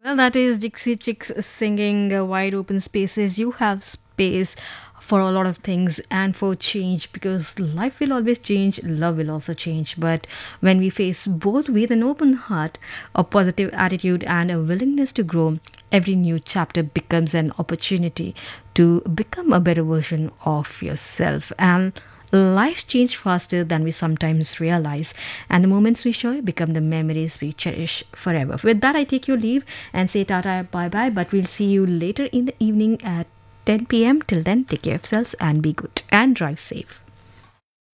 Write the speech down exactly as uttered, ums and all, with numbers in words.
Well, that is Dixie Chicks singing uh, Wide Open Spaces. You have space for a lot of things and for change, because life will always change, love will also change. But when we face both with an open heart, a positive attitude, and a willingness to grow, every new chapter becomes an opportunity to become a better version of yourself. And lives change faster than we sometimes realize, and the moments we share become the memories we cherish forever. With that, I take your leave and say tata, bye bye, but we'll see you later in the evening at ten p m. Till then, take care of yourselves and be good and drive safe.